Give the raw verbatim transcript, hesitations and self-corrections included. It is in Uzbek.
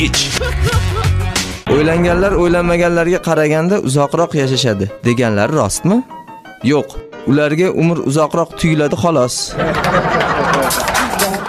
O'ylanganlar o'ylanmaganlarga qaraganda uzoqroq yashashadi deganlari rostmi? Yo'q, ularga umr uzoqroq tuyuladi xolos.